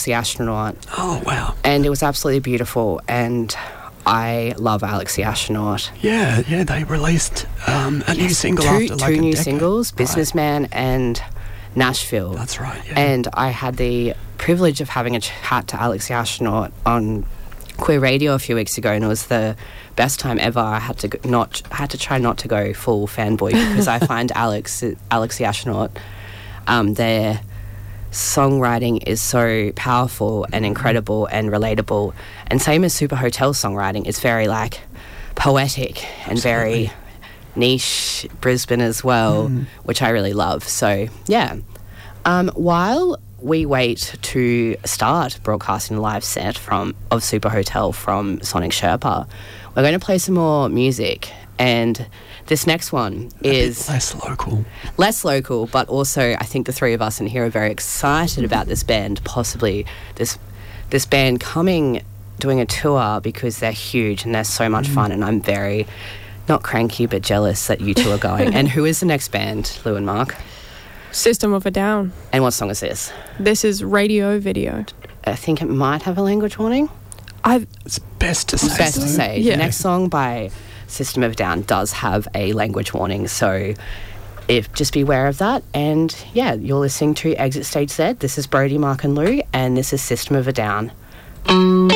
the Astronaut. Oh, wow. And it was absolutely beautiful, and I love Alex the Astronaut. Yeah, they released a new single after like two a new decade. singles, Right. Businessman and Nashville. That's right, yeah. And I had the privilege of having a chat to Alex the Astronaut on Queer Radio a few weeks ago, and it was the best time ever. I had to try not to go full fanboy because I find Alex the Astronaut, their songwriting is so powerful and incredible and relatable, and same as Super Hotel songwriting. It's very like poetic and very niche Brisbane as well, which I really love. So yeah, while we wait to start broadcasting a live set of Super Hotel from Sonic Sherpa, we're going to play some more music, and this next one is less local, but also I think the three of us in here are very excited about this band, possibly this band doing a tour, because they're huge and they're so much fun, and I'm very, not cranky, but jealous that you two are going. And who is the next band, Lou and Mark? System of a Down. And what song is this? This is Radio Video. I think it might have a language warning. It's best to say. Best to say. Yeah. The next song by System of a Down does have a language warning, so just be aware of that. And yeah, you're listening to Exit Stage Z. This is Brody, Mark and Lou, and this is System of a Down.